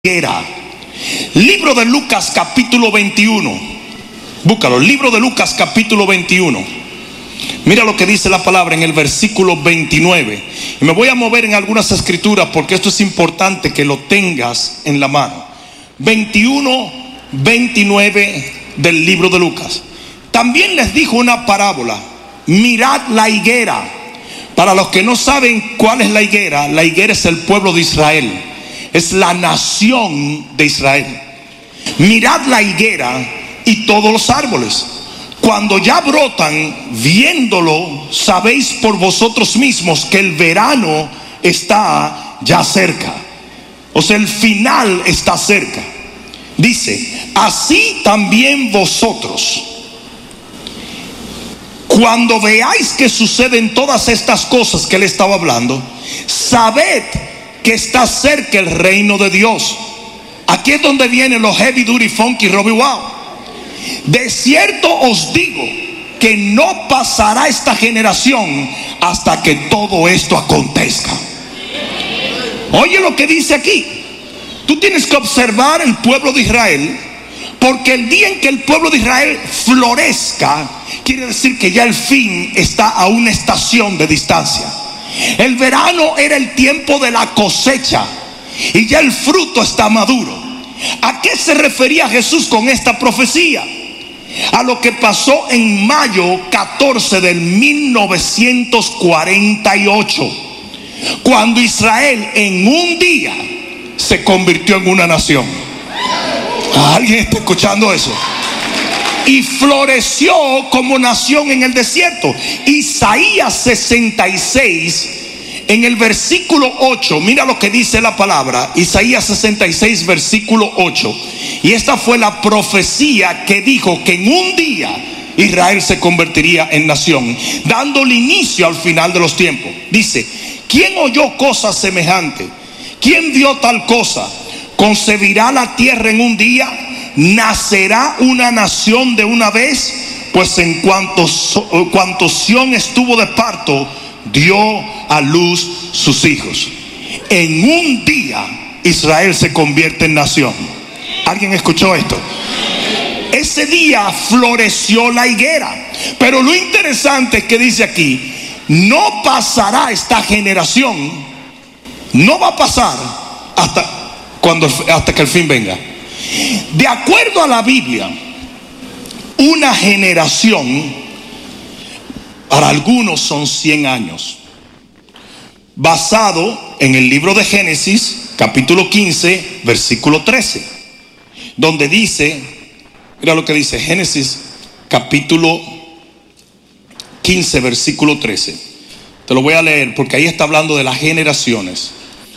higuera. Libro de Lucas capítulo 21. Búscalo, libro de Lucas capítulo 21. Mira lo que dice la palabra en el versículo 29. Y me voy a mover en algunas escrituras porque esto es importante que lo tengas en la mano. 21, 29 del libro de Lucas. También les dijo una parábola. Mirad la higuera. Para los que no saben cuál es la higuera es el pueblo de Israel. Es la nación de Israel. Mirad la higuera y todos los árboles. Cuando ya brotan, viéndolo, sabéis por vosotros mismos que el verano está ya cerca. O sea, el final está cerca. Dice, así también vosotros, cuando veáis que suceden todas estas cosas que él estaba hablando, sabed que está cerca el reino de Dios. Aquí es donde vienen los heavy duty funky Robbie Wow. De cierto os digo que no pasará esta generación hasta que todo esto acontezca. Oye lo que dice aquí. Tú tienes que observar el pueblo de Israel, porque el día en que el pueblo de Israel florezca, quiere decir que ya el fin está a una estación de distancia. El verano era el tiempo de la cosecha y ya el fruto está maduro. ¿A qué se refería Jesús con esta profecía? A lo que pasó en mayo 14 del 1948, cuando Israel en un día se convirtió en una nación. ¿Alguien está escuchando eso? Y floreció como nación en el desierto. Isaías 66 en el versículo 8, mira lo que dice la palabra. Isaías 66 versículo 8. Y esta fue la profecía que dijo que en un día Israel se convertiría en nación, dándole inicio al final de los tiempos. Dice, ¿quién oyó cosa semejante? ¿Quién vio tal cosa? ¿Concebirá la tierra en un día? ¿Nacerá una nación de una vez? Pues en cuanto Sión estuvo de parto, dio a luz sus hijos. En un día Israel se convierte en nación. ¿Alguien escuchó esto? Ese día floreció la higuera. Pero lo interesante es que dice aquí, no pasará esta generación, no va a pasar hasta que el fin venga. De acuerdo a la Biblia, una generación para algunos son 100 años. Basado en el libro de Génesis, capítulo 15, versículo 13, donde dice, mira lo que dice Génesis, capítulo 15, versículo 13. Te lo voy a leer porque ahí está hablando de las generaciones.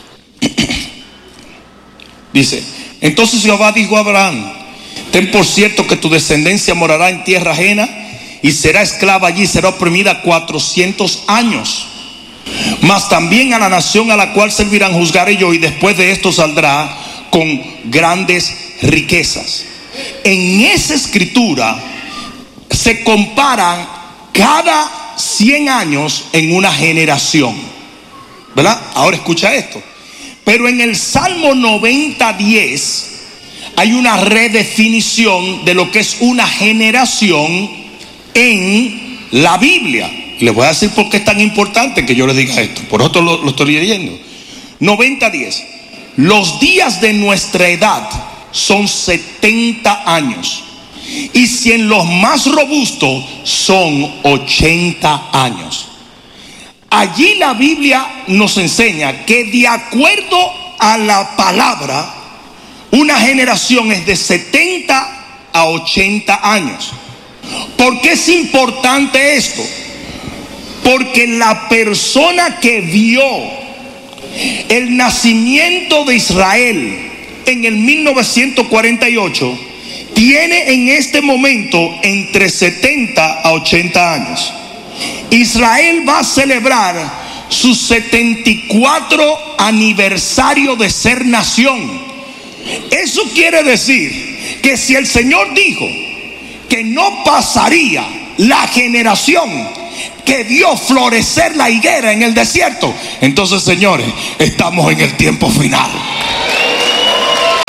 Dice, entonces Jehová dijo a Abraham, ten por cierto que tu descendencia morará en tierra ajena y será esclava allí, será oprimida 400 años. Mas también a la nación a la cual servirán juzgaré yo, y después de esto saldrá con grandes riquezas. En esa escritura se comparan cada 100 años en una generación, ¿verdad? Ahora escucha esto. Pero en el Salmo 90:10 hay una redefinición de lo que es una generación en la Biblia. Y les voy a decir por qué es tan importante que yo les diga esto. Por eso lo estoy leyendo. 90:10. Los días de nuestra edad son 70 años. Y si en los más robustos son 80 años. Allí la Biblia nos enseña que de acuerdo a la palabra, una generación es de 70 a 80 años. ¿Por qué es importante esto? Porque la persona que vio el nacimiento de Israel en el 1948 tiene en este momento entre 70 a 80 años. Israel va a celebrar su 74 aniversario de ser nación. Eso quiere decir que si el Señor dijo que no pasaría la generación que vio florecer la higuera en el desierto, entonces, señores, estamos en el tiempo final.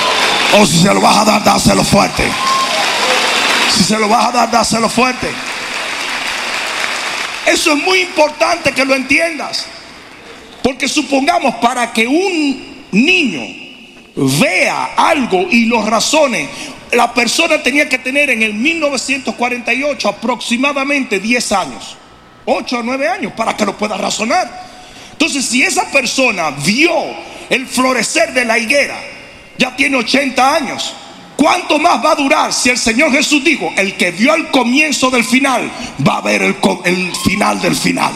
O si se lo vas a dar, dáselo fuerte. Si se lo vas a dar, dáselo fuerte. Eso es muy importante que lo entiendas. Porque supongamos, para que un niño vea algo y lo razone, la persona tenía que tener en el 1948 aproximadamente 10 años, 8 a 9 años, para que lo pueda razonar. Entonces, si esa persona vio el florecer de la higuera, ya tiene 80 años, ¿cuánto más va a durar si el Señor Jesús dijo: el que vio el comienzo del final va a ver el final del final?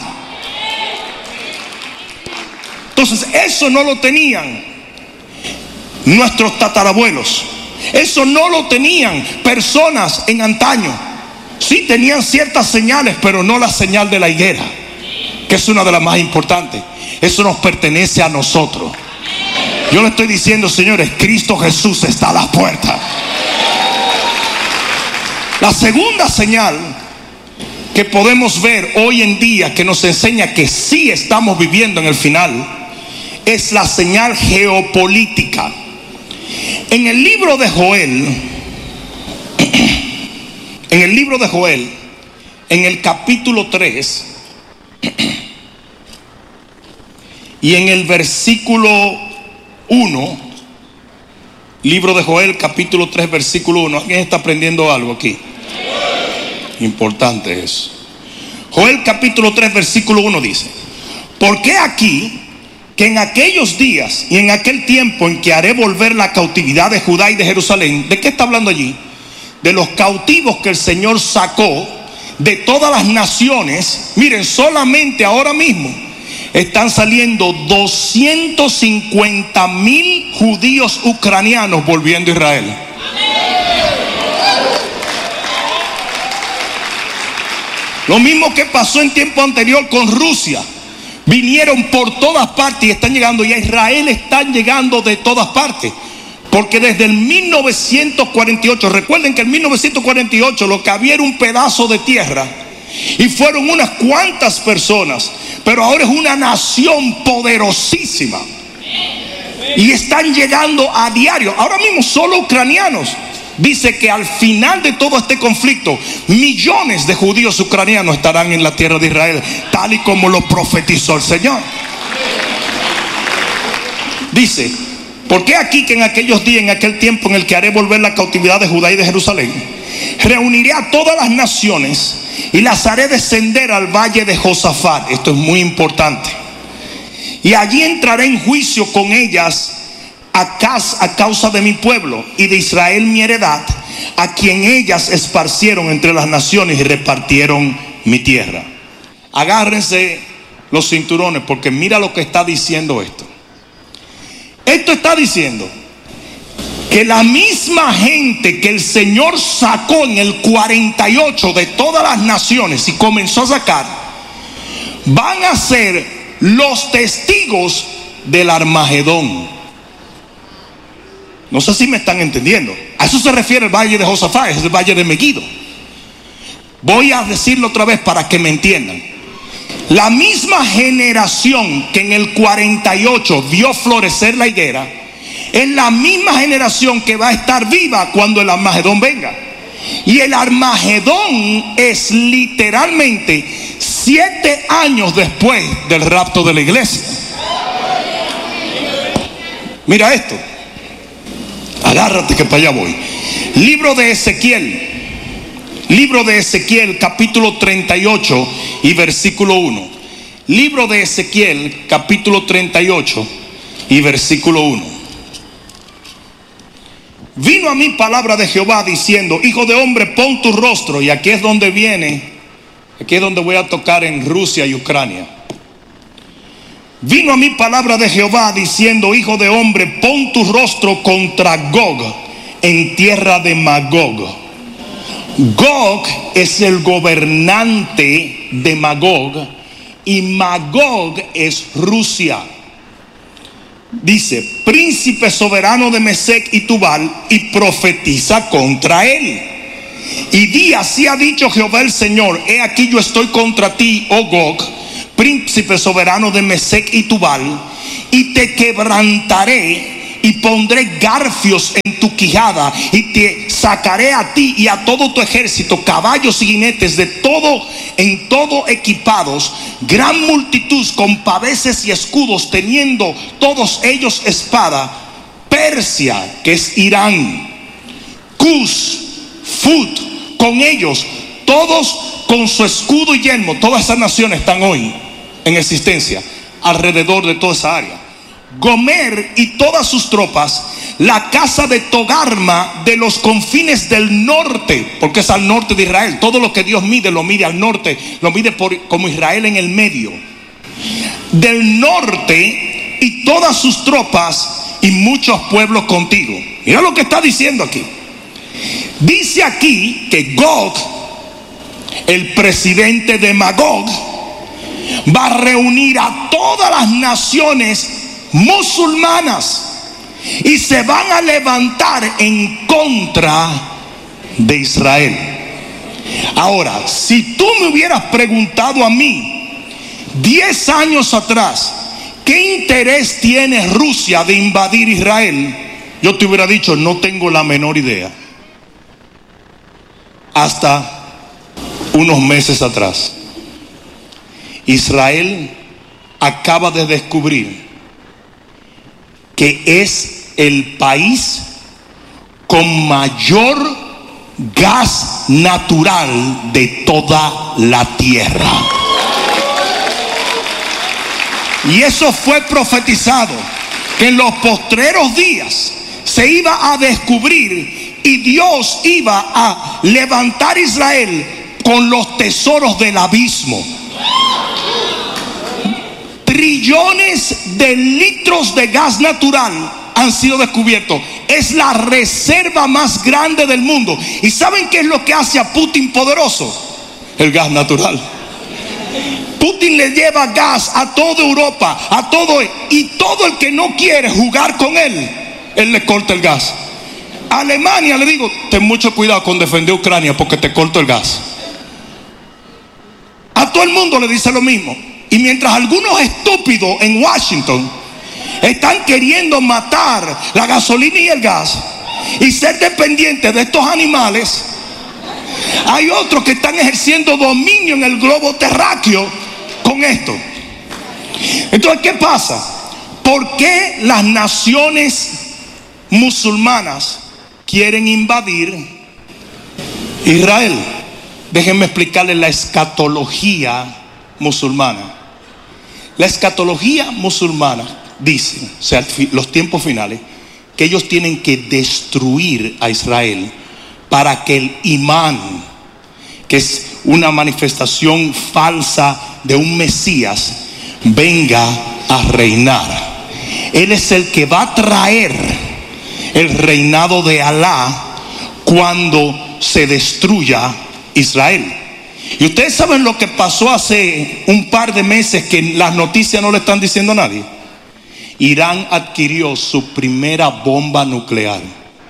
Entonces, eso no lo tenían nuestros tatarabuelos. Eso no lo tenían personas en antaño. Sí tenían ciertas señales, pero no la señal de la higuera, que es una de las más importantes. Eso nos pertenece a nosotros. Yo le estoy diciendo, señores, Cristo Jesús está a las puertas. La segunda señal que podemos ver hoy en día, que nos enseña que sí estamos viviendo en el final, es la señal geopolítica. En el libro de Joel, en el capítulo 3 y en el versículo 1, libro de Joel, capítulo 3, versículo 1. ¿Alguien está aprendiendo algo aquí? Importante eso. Joel capítulo 3, versículo 1 dice: porque aquí que en aquellos días y en aquel tiempo en que haré volver la cautividad de Judá y de Jerusalén. ¿De qué está hablando allí? De los cautivos que el Señor sacó de todas las naciones. Miren, solamente ahora mismo están saliendo 250,000 judíos ucranianos volviendo a Israel. Lo mismo que pasó en tiempo anterior con Rusia. Vinieron por todas partes y están llegando. Y a Israel están llegando de todas partes. Porque desde el 1948, recuerden que en 1948 lo que había era un pedazo de tierra. Y fueron unas cuantas personas. Pero ahora es una nación poderosísima. Y están llegando a diario. Ahora mismo solo ucranianos. Dice que al final de todo este conflicto, millones de judíos ucranianos estarán en la tierra de Israel, tal y como lo profetizó el Señor. Dice: porque aquí que en aquellos días, en aquel tiempo en el que haré volver la cautividad de Judá y de Jerusalén, reuniré a todas las naciones y las haré descender al valle de Josafat. Esto es muy importante. Y allí entraré en juicio con ellas a causa de mi pueblo y de Israel mi heredad, a quien ellas esparcieron entre las naciones y repartieron mi tierra. Agárrense los cinturones, porque mira lo que está diciendo esto. Esto está diciendo que la misma gente que el Señor sacó en el 48 de todas las naciones y comenzó a sacar, van a ser los testigos del Armagedón. No sé si me están entendiendo. A eso se refiere el valle de Josafat, es el valle de Megiddo. Voy a decirlo otra vez para que me entiendan. La misma generación que en el 48 vio florecer la higuera, es la misma generación que va a estar viva cuando el Armagedón venga. Y el Armagedón es literalmente 7 años después del rapto de la iglesia. Mira esto. Agárrate que para allá voy. Libro de Ezequiel, capítulo 38 y versículo 1. Libro de Ezequiel, capítulo 38 y versículo 1. Vino a mí palabra de Jehová diciendo: hijo de hombre, pon tu rostro. Y aquí es donde voy a tocar en Rusia y Ucrania. Vino a mí palabra de Jehová diciendo: hijo de hombre, pon tu rostro contra Gog en tierra de Magog. Gog es el gobernante de Magog y Magog es Rusia. Dice: príncipe soberano de Mesec y Tubal, y profetiza contra él. Y di: así ha dicho Jehová el Señor, he aquí yo estoy contra ti, oh Gog, príncipe soberano de Mesec y Tubal, y te quebrantaré y pondré garfios en tu quijada, y te sacaré a ti y a todo tu ejército, caballos y jinetes en todo equipados, gran multitud con paveses y escudos, teniendo todos ellos espada. Persia, que es Irán, Cus, Fut, con ellos, todos con su escudo y yelmo. Todas esas naciones están hoy en existencia alrededor de toda esa área. Gomer y todas sus tropas, la casa de Togarma de los confines del norte, porque es al norte de Israel. Todo lo que Dios mide, lo mide al norte, lo mide como Israel en el medio. Del norte y todas sus tropas y muchos pueblos contigo. Mira lo que está diciendo aquí. Dice aquí que Gog, el presidente de Magog, va a reunir a todas las naciones musulmanas y se van a levantar en contra de Israel. Ahora, si tú me hubieras preguntado a mí 10 años atrás, ¿qué interés tiene Rusia de invadir Israel? Yo te hubiera dicho, no tengo la menor idea. Hasta unos meses atrás, Israel acaba de descubrir que es el país con mayor gas natural de toda la tierra. Y eso fue profetizado, que en los postreros días se iba a descubrir y Dios iba a levantar a Israel con los tesoros del abismo. Trillones de litros de gas natural han sido descubiertos. Es la reserva más grande del mundo. ¿Y saben qué es lo que hace a Putin poderoso? El gas natural. Putin le lleva gas a toda Europa, y todo el que no quiere jugar con él le corta el gas. A Alemania le digo, ten mucho cuidado con defender Ucrania porque te corto el gas. A todo el mundo le dice lo mismo. Y mientras algunos estúpidos en Washington están queriendo matar la gasolina y el gas y ser dependientes de estos animales, hay otros que están ejerciendo dominio en el globo terráqueo con esto. Entonces, ¿qué pasa? ¿Por qué las naciones musulmanas quieren invadir Israel? Déjenme explicarles la escatología musulmana. La escatología musulmana dice, o sea, los tiempos finales, que ellos tienen que destruir a Israel para que el imán, que es una manifestación falsa de un Mesías, venga a reinar. Él es el que va a traer el reinado de Alá cuando se destruya Israel. Y ustedes saben lo que pasó hace un par de meses, que las noticias no le están diciendo a nadie. Irán adquirió su primera bomba nuclear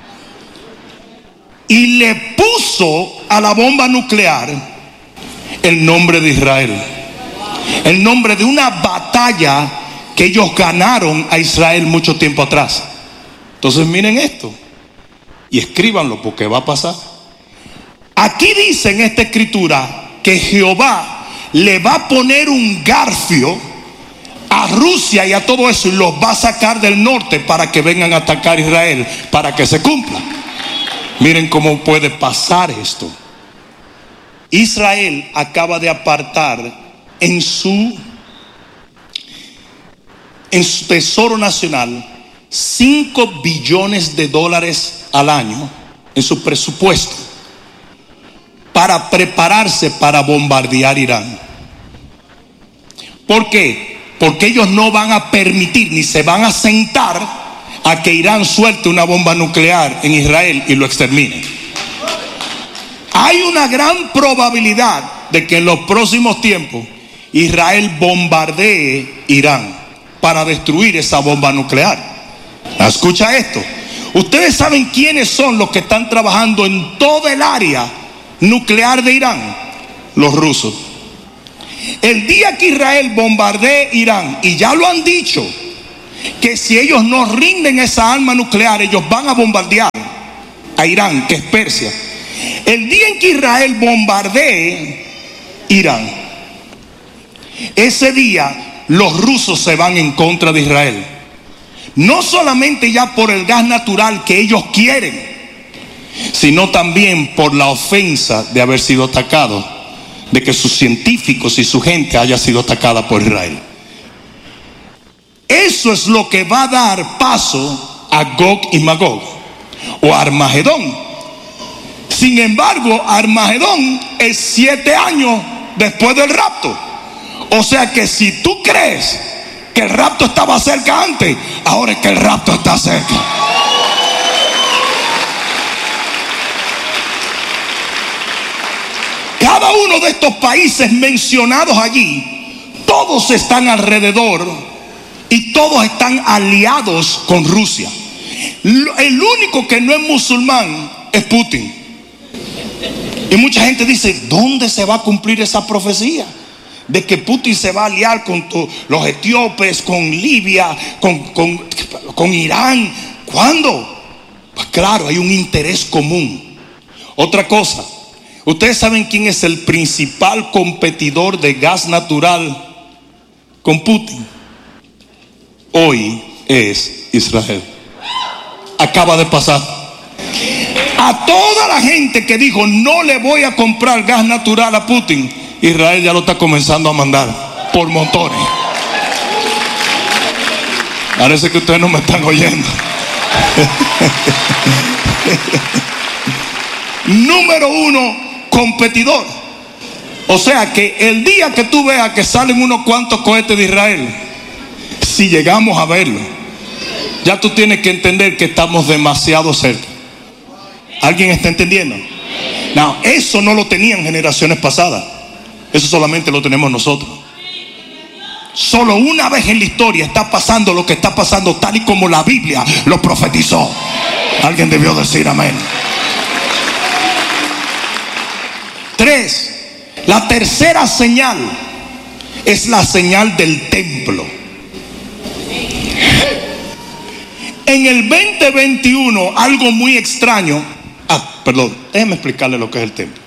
y le puso a la bomba nuclear el nombre de Israel, el nombre de una batalla que ellos ganaron a Israel mucho tiempo atrás. Entonces miren esto y escríbanlo porque va a pasar. Aquí dice en esta escritura que Jehová le va a poner un garfio a Rusia y a todo eso, y los va a sacar del norte para que vengan a atacar a Israel, para que se cumpla. Miren cómo puede pasar esto. Israel acaba de apartar en su tesoro nacional $5 billones al año en su presupuesto para prepararse para bombardear Irán. ¿Por qué? Porque ellos no van a permitir ni se van a sentar a que Irán suelte una bomba nuclear en Israel y lo extermine. Hay una gran probabilidad de que en los próximos tiempos Israel bombardee Irán para destruir esa bomba nuclear. Escucha esto. Ustedes saben quiénes son los que están trabajando en toda el área nuclear de Irán. Los rusos. El día que Israel bombardee Irán, y ya lo han dicho, que si ellos no rinden esa arma nuclear, ellos van a bombardear a Irán, que es Persia. El día en que Israel bombardee Irán, ese día los rusos se van en contra de Israel. No solamente ya por el gas natural que ellos quieren, sino también por la ofensa de haber sido atacado, de que sus científicos y su gente haya sido atacada por Israel. Eso es lo que va a dar paso a Gog y Magog, o Armagedón. Sin embargo, Armagedón es 7 años después del rapto. O sea que si tú crees que el rapto estaba cerca antes, ahora es que el rapto está cerca. Cada uno de estos países mencionados allí, todos están alrededor y todos están aliados con Rusia. El único que no es musulmán es Putin. Y mucha gente dice, ¿dónde se va a cumplir esa profecía? De que Putin se va a aliar con los etíopes, con Libia, con Irán. ¿Cuándo? Pues claro, hay un interés común. Otra cosa, ¿ustedes saben quién es el principal competidor de gas natural con Putin? Hoy es Israel. Acaba de pasar. A toda la gente que dijo, no le voy a comprar gas natural a Putin, Israel ya lo está comenzando a mandar por montones. Parece que ustedes no me están oyendo. Número 1, competidor. O sea que el día que tú veas que salen unos cuantos cohetes de Israel, si llegamos a verlo, ya tú tienes que entender que estamos demasiado cerca. ¿Alguien está entendiendo? No, eso no lo tenían generaciones pasadas. Eso solamente lo tenemos nosotros. Solo una vez en la historia está pasando lo que está pasando tal y como la Biblia lo profetizó. Alguien debió decir amén. 3. La tercera señal es la señal del templo. En el 2021, algo muy extraño. Déjenme explicarle lo que es el templo.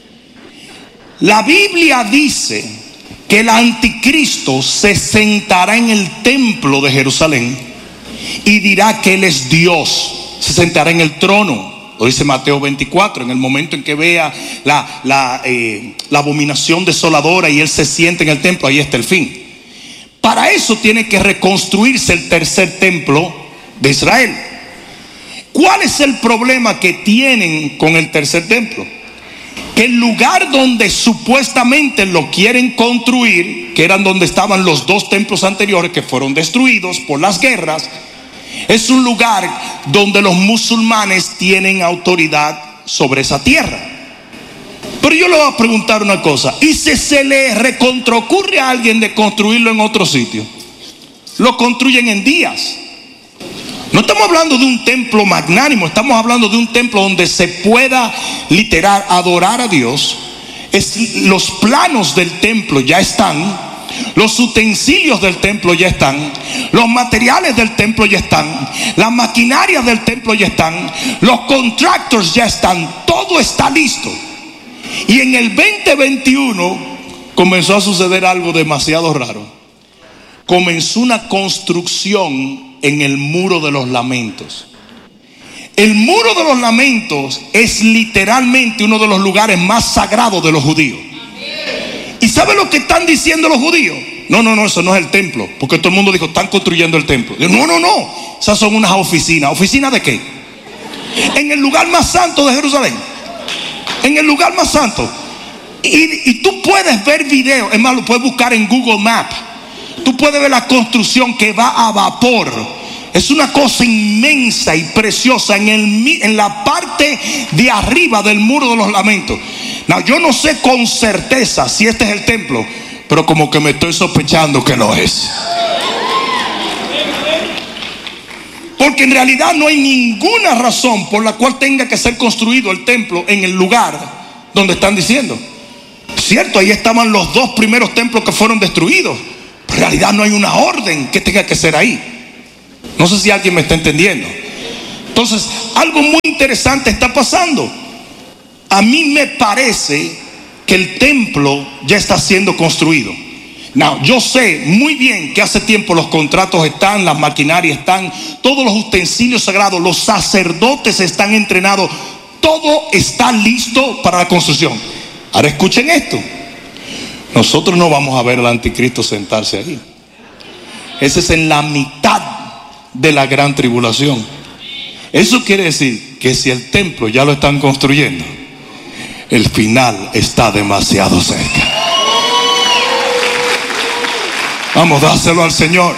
La Biblia dice que el anticristo se sentará en el templo de Jerusalén y dirá que él es Dios. Se sentará en el trono. Lo dice Mateo 24, en el momento en que vea la abominación desoladora y él se siente en el templo, ahí está el fin. Para eso tiene que reconstruirse el tercer templo de Israel. ¿Cuál es el problema que tienen con el tercer templo? Que el lugar donde supuestamente lo quieren construir, que eran donde estaban los 2 templos anteriores que fueron destruidos por las guerras, es un lugar donde los musulmanes tienen autoridad sobre esa tierra. Pero yo le voy a preguntar una cosa: ¿y si se le recontraocurre a alguien de construirlo en otro sitio? Lo construyen en días. No estamos hablando de un templo magnánimo, estamos hablando de un templo donde se pueda literal adorar a Dios. Los planos del templo ya están, los utensilios del templo ya están, los materiales del templo ya están, las maquinarias del templo ya están, los contractors ya están, todo está listo. Y en el 2021 comenzó a suceder algo demasiado raro. Comenzó una construcción en el Muro de los Lamentos. El Muro de los Lamentos es literalmente uno de los lugares más sagrados de los judíos. ¿Y sabe lo que están diciendo los judíos? No, eso no es el templo. Porque todo el mundo dijo, están construyendo el templo. No, esas son unas oficinas. ¿Oficinas de qué? En el lugar más santo de Jerusalén. En el lugar más santo. Y tú puedes ver videos. Es más, lo puedes buscar en Google Maps. Tú puedes ver la construcción que va a vapor. Es una cosa inmensa y preciosa en la parte de arriba del Muro de los Lamentos. Yo no sé con certeza si este es el templo, pero como que me estoy sospechando que lo es. Porque en realidad no hay ninguna razón por la cual tenga que ser construido el templo en el lugar donde están diciendo. Cierto, ahí estaban los 2 primeros templos que fueron destruidos. En realidad no hay una orden que tenga que ser ahí. No sé si alguien me está entendiendo. Entonces, algo muy interesante está pasando. A mí me parece que el templo ya está siendo construido. No, yo sé muy bien que hace tiempo los contratos están, las maquinarias están, todos los utensilios sagrados, los sacerdotes están entrenados, todo está listo para la construcción. Ahora escuchen esto. Nosotros no vamos a ver al anticristo sentarse ahí. Ese es en la mitad de la gran tribulación. Eso quiere decir que si el templo ya lo están construyendo, el final está demasiado cerca. Vamos, dáselo al Señor.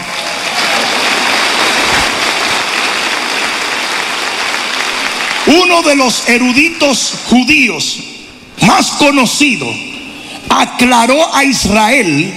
Uno de los eruditos judíos más conocidos aclaró a Israel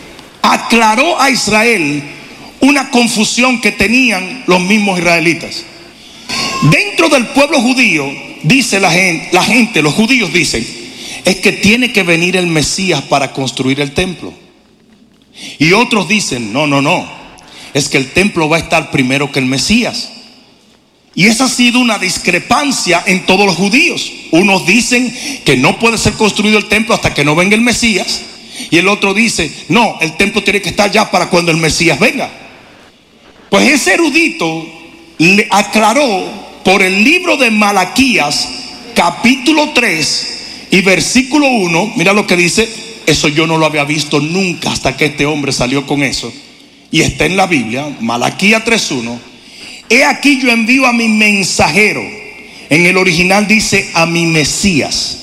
una confusión que tenían los mismos israelitas. Dentro del pueblo judío, dice la gente, los judíos dicen, es que tiene que venir el Mesías para construir el templo. Y otros dicen, no, es que el templo va a estar primero que el Mesías. Y esa ha sido una discrepancia en todos los judíos. Unos dicen que no puede ser construido el templo hasta que no venga el Mesías. Y el otro dice, no, el templo tiene que estar ya para cuando el Mesías venga. Pues ese erudito le aclaró por el libro de Malaquías, capítulo 3 y versículo 1. Mira lo que dice. Eso yo no lo había visto nunca hasta que este hombre salió con eso. Y está en la Biblia, Malaquías 3:1. He aquí yo envío a mi mensajero. En el original dice a mi Mesías.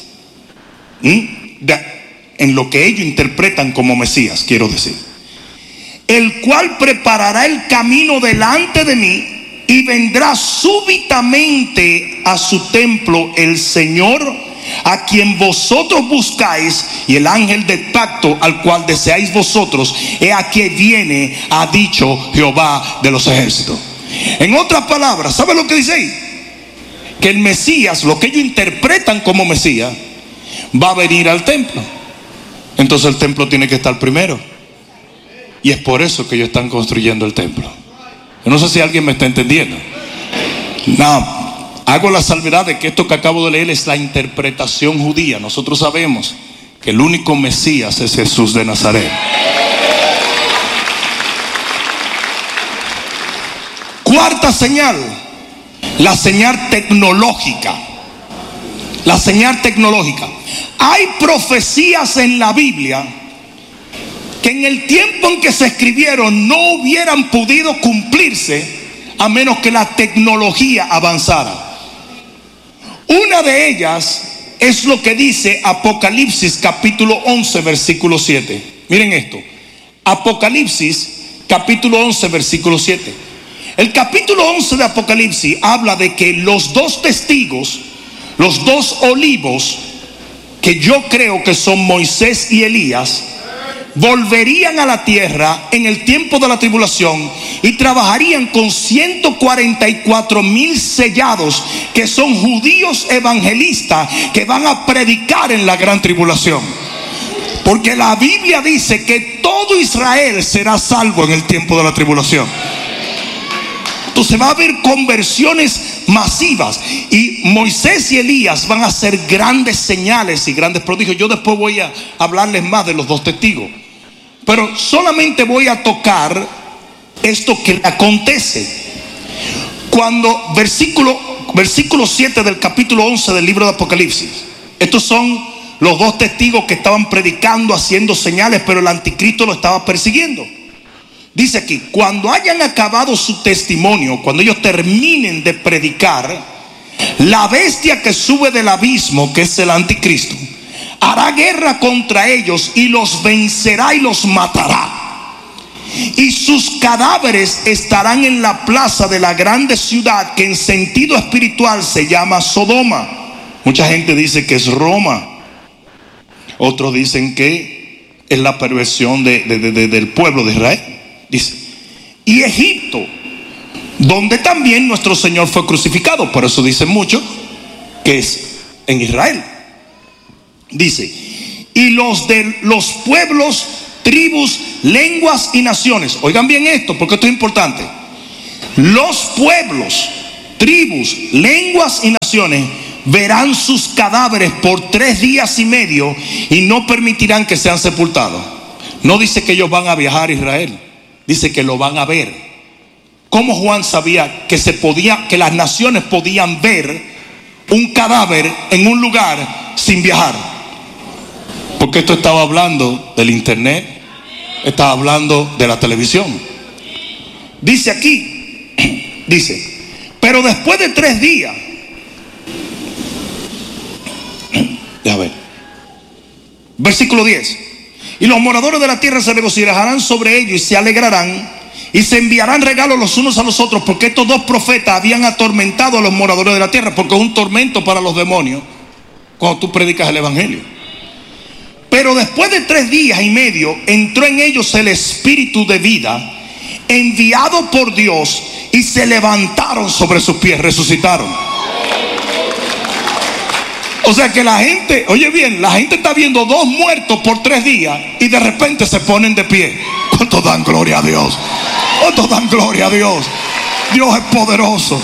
En lo que ellos interpretan como Mesías, quiero decir. El cual preparará el camino delante de mí, y vendrá súbitamente a su templo el Señor, a quien vosotros buscáis, y el ángel de pacto al cual deseáis vosotros, he aquí viene, ha dicho Jehová de los ejércitos. En otras palabras, ¿sabe lo que dice ahí? Que el Mesías, lo que ellos interpretan como Mesías, va a venir al templo. Entonces el templo tiene que estar primero. Y es por eso que ellos están construyendo el templo. Yo no sé si alguien me está entendiendo. No. Hago la salvedad de que esto que acabo de leer es la interpretación judía. Nosotros sabemos que el único Mesías es Jesús de Nazaret. Cuarta señal, la señal tecnológica. La señal tecnológica. Hay profecías en la Biblia que en el tiempo en que se escribieron no hubieran podido cumplirse a menos que la tecnología avanzara. Una de ellas es lo que dice Apocalipsis capítulo 11 versículo 7. Miren esto. Apocalipsis capítulo 11 versículo 7. El capítulo 11 de Apocalipsis habla de que los dos testigos, los dos olivos, que yo creo que son Moisés y Elías, volverían a la tierra en el tiempo de la tribulación y trabajarían con 144,000 sellados, que son judíos evangelistas que van a predicar en la gran tribulación. Porque la Biblia dice que todo Israel será salvo en el tiempo de la tribulación. Entonces va a haber conversiones masivas, y Moisés y Elías van a hacer grandes señales y grandes prodigios. Yo después voy a hablarles más de los dos testigos, pero solamente voy a tocar esto que acontece cuando versículo 7 del capítulo 11 del libro de Apocalipsis. Estos son los dos testigos que estaban predicando, haciendo señales, pero el anticristo lo estaba persiguiendo. Dice aquí, cuando hayan acabado su testimonio, cuando ellos terminen de predicar, la bestia que sube del abismo, que es el anticristo, hará guerra contra ellos y los vencerá y los matará. Y sus cadáveres estarán en la plaza de la grande ciudad, que en sentido espiritual se llama Sodoma. Mucha gente dice que es Roma. Otros dicen que es la perversión del pueblo de Israel. Dice, y Egipto, donde también nuestro Señor fue crucificado. Por eso dicen muchos que es en Israel. Dice, y los de los pueblos, tribus, lenguas y naciones. Oigan bien esto, porque esto es importante. Los pueblos, tribus, lenguas y naciones verán sus cadáveres por 3 días y medio y no permitirán que sean sepultados. No dice que ellos van a viajar a Israel, dice que lo van a ver. ¿Cómo Juan sabía que las naciones podían ver un cadáver en un lugar sin viajar? Porque esto estaba hablando del internet, estaba hablando de la televisión. Dice aquí, dice, pero después de 3 días, déjame ver, versículo 10, y los moradores de la tierra se regocijarán sobre ellos y se alegrarán y se enviarán regalos los unos a los otros, porque estos 2 profetas habían atormentado a los moradores de la tierra, porque es un tormento para los demonios cuando tú predicas el evangelio. Pero después de 3 días y medio entró en ellos el espíritu de vida enviado por Dios, y se levantaron sobre sus pies, resucitaron. O sea que la gente, oye bien, la gente está viendo 2 muertos por 3 días y de repente se ponen de pie. ¿Cuántos dan gloria a Dios? ¿Cuántos dan gloria a Dios? Dios es poderoso.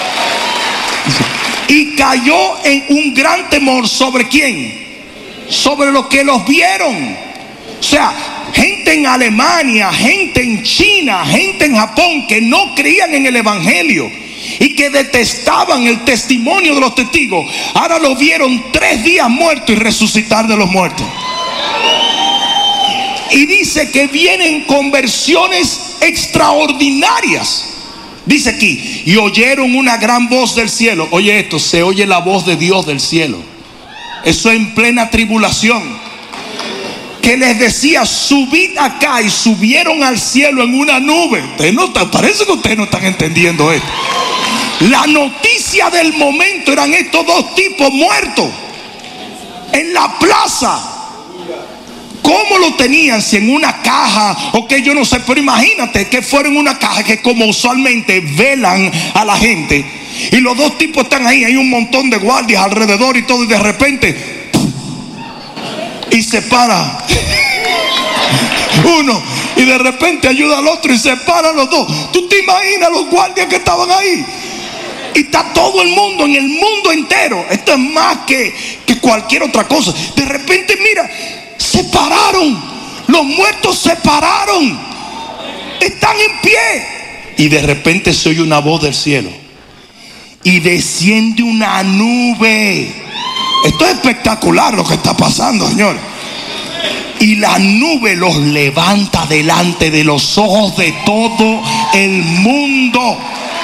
Y cayó en un gran temor sobre ¿quién? Sobre los que los vieron. O sea, gente en Alemania, gente en China, gente en Japón que no creían en el evangelio y que detestaban el testimonio de los testigos, ahora lo vieron 3 días muerto y resucitar de los muertos. Y dice que vienen conversiones extraordinarias. Dice aquí, y oyeron una gran voz del cielo. Oye esto, se oye la voz de Dios del cielo. Eso en plena tribulación, que les decía, subid acá, y subieron al cielo en una nube. Parece que ustedes no están entendiendo esto. La noticia del momento eran estos 2 tipos muertos en la plaza. ¿Cómo lo tenían? Si en una caja o que yo no sé, pero imagínate que fuera en una caja, que como usualmente velan a la gente, y los 2 tipos están ahí, hay un montón de guardias alrededor y todo, y de repente y se para uno y de repente ayuda al otro y se paran los 2. ¿Tú te imaginas los guardias que estaban ahí? Y está todo el mundo, en el mundo entero. Esto es más que cualquier otra cosa. De repente, mira, se pararon. Los muertos se pararon. Están en pie. Y de repente se oye una voz del cielo. Y desciende una nube. Esto es espectacular lo que está pasando, Señor. Y la nube los levanta delante de los ojos de todo el mundo.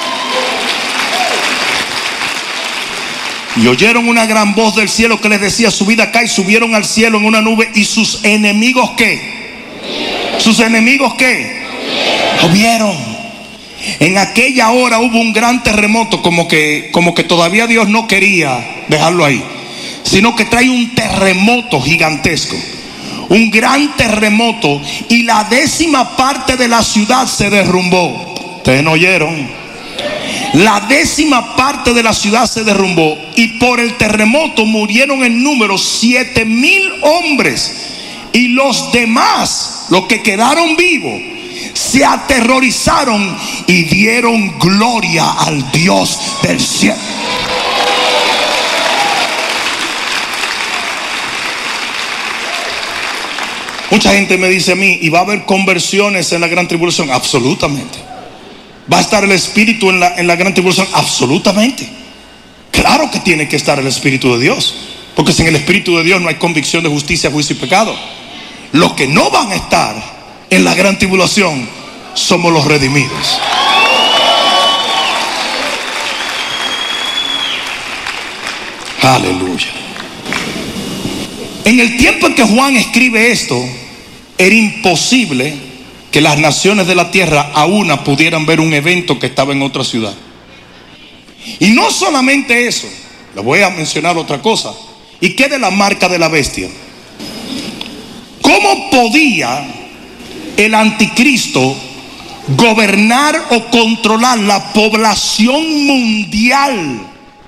Y oyeron una gran voz del cielo que les decía, subid acá, y subieron al cielo en una nube. Y sus enemigos, ¿qué? ¿Sus enemigos qué? Lo vieron. En aquella hora hubo un gran terremoto, como que todavía Dios no quería dejarlo ahí, sino que trae un terremoto gigantesco, un gran terremoto, y la 10ª parte de la ciudad se derrumbó. Ustedes no oyeron. La 10ª parte de la ciudad se derrumbó, y por el terremoto murieron en número 7,000 hombres. Y los demás, los que quedaron vivos, se aterrorizaron y dieron gloria al Dios del cielo. Mucha gente me dice a mí, ¿y va a haber conversiones en la gran tribulación? Absolutamente. ¿Va a estar el Espíritu en la gran tribulación? Absolutamente. Claro que tiene que estar el Espíritu de Dios, porque sin el Espíritu de Dios no hay convicción de justicia, juicio y pecado. Los que no van a estar en la gran tribulación somos los redimidos. Aleluya. En el tiempo en que Juan escribe esto, era imposible que las naciones de la tierra a una pudieran ver un evento que estaba en otra ciudad. Y no solamente eso, le voy a mencionar otra cosa. ¿Y qué de la marca de la bestia? ¿Cómo podía el anticristo gobernar o controlar la población mundial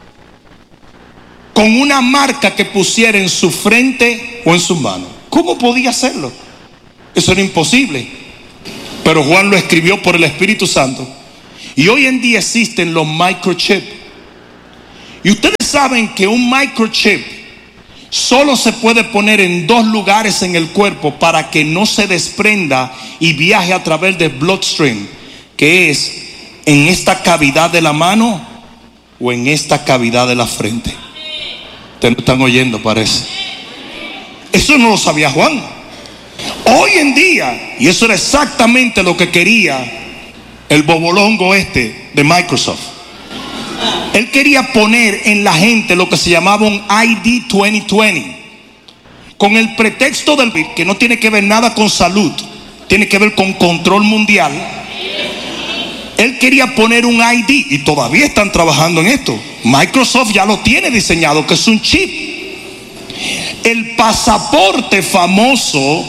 con una marca que pusiera en su frente o en sus manos? ¿Cómo podía hacerlo? Eso era imposible. Pero Juan lo escribió por el Espíritu Santo, Y hoy en día existen los microchips. Y ustedes saben que un microchip solo se puede poner en 2 lugares en el cuerpo para que no se desprenda y viaje a través del bloodstream, que es en esta cavidad de la mano o en esta cavidad de la frente. Ustedes no están oyendo, parece. Eso no lo sabía Juan. Hoy en día, y eso era exactamente lo que quería el bobolongo de Microsoft. Él quería poner en la gente lo que se llamaba un ID 2020, con el pretexto del que no tiene que ver nada con salud, tiene que ver con control mundial. Él quería poner un ID, y todavía están trabajando en esto. Microsoft ya lo tiene diseñado, que es un chip. El pasaporte famoso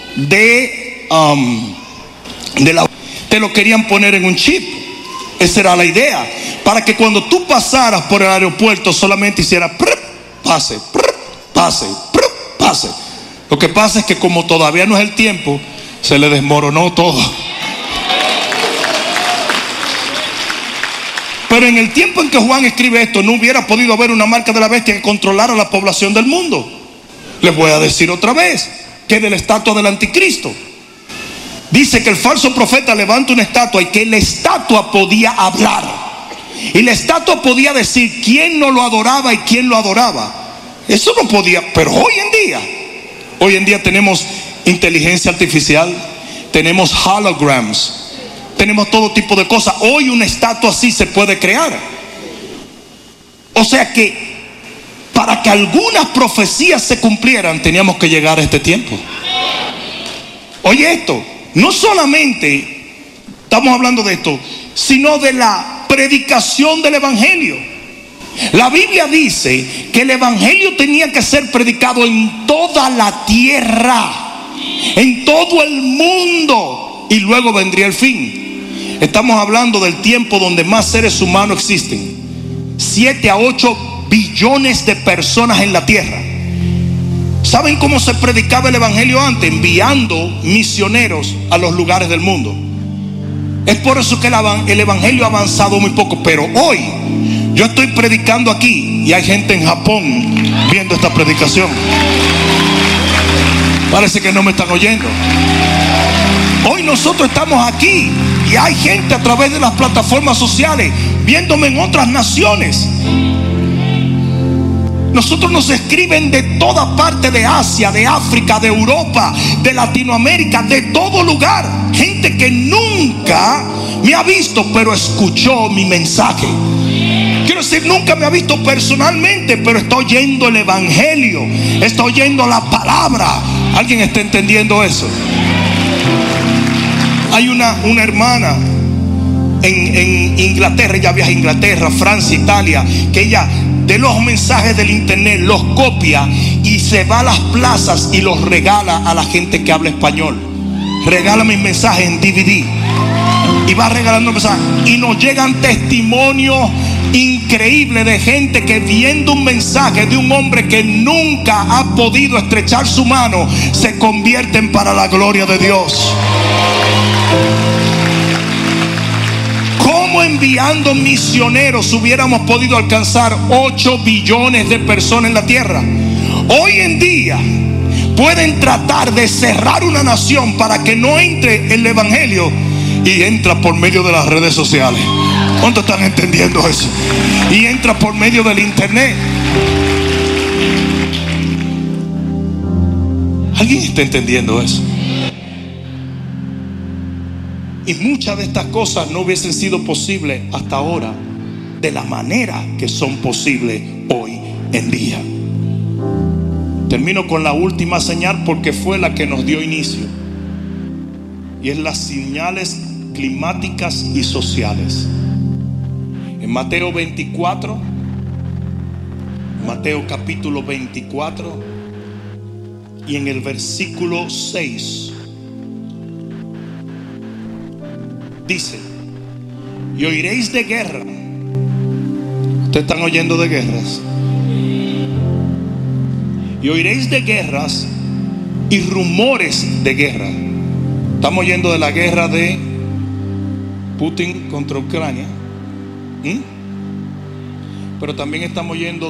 te lo querían poner en un chip. Esa era la idea, para que cuando tú pasaras por el aeropuerto solamente hiciera pase, pase, pase. Lo que pasa es que como todavía no es el tiempo, se le desmoronó todo. Pero en el tiempo en que Juan escribe esto, no hubiera podido haber una marca de la bestia que controlara la población del mundo. Les voy a decir otra vez que de la estatua del anticristo dice que el falso profeta levanta una estatua y que la estatua podía hablar. Y la estatua podía decir quién no lo adoraba y quién lo adoraba. Eso no podía, pero hoy en día tenemos inteligencia artificial, tenemos holograms, tenemos todo tipo de cosas. Hoy una estatua así se puede crear. O sea que para que algunas profecías se cumplieran, teníamos que llegar a este tiempo. Oye esto. No solamente estamos hablando de esto, sino de la predicación del evangelio. La Biblia dice que el evangelio tenía que ser predicado en toda la tierra, en todo el mundo, y luego vendría el fin. Estamos hablando del tiempo donde más seres humanos existen, 7 a 8 billones de personas en la tierra. ¿Saben cómo se predicaba el evangelio antes? Enviando misioneros a los lugares del mundo. Es por eso que el evangelio ha avanzado muy poco. Pero hoy yo estoy predicando aquí y hay gente en Japón viendo esta predicación. Parece que no me están oyendo. Hoy nosotros estamos aquí y hay gente a través de las plataformas sociales viéndome en otras naciones. Nosotros nos escriben de toda parte de Asia, de África, de Europa, de Latinoamérica, de todo lugar. Gente que nunca me ha visto, pero escuchó mi mensaje. Quiero decir, nunca me ha visto personalmente, pero está oyendo el evangelio, está oyendo la palabra. ¿Alguien está entendiendo eso? Hay una hermana en Inglaterra, ella viaja a Inglaterra, Francia, Italia, que ella de los mensajes del internet los copia y se va a las plazas y los regala a la gente que habla español. Regala mis mensajes en DVD y va regalando mensajes, y nos llegan testimonios increíbles de gente que viendo un mensaje de un hombre que nunca ha podido estrechar su mano, se convierten para la gloria de Dios. ¿Cómo enviando misioneros hubiéramos podido alcanzar 8 billones de personas en la tierra? Hoy en día pueden tratar de cerrar una nación para que no entre el evangelio, y entra por medio de las redes sociales. ¿Cuántos están entendiendo eso? Y entra por medio del internet. ¿Alguien está entendiendo eso? Y muchas de estas cosas no hubiesen sido posibles hasta ahora de la manera que son posibles hoy en día. Termino con la última señal porque fue la que nos dio inicio, y es las señales climáticas y sociales. En Mateo 24, Mateo capítulo 24, y en el versículo 6 dice: y oiréis de guerra. ¿Ustedes están oyendo de guerras? Y oiréis de guerras y rumores de guerra. Estamos oyendo de la guerra de Putin contra Ucrania. Pero también estamos yendo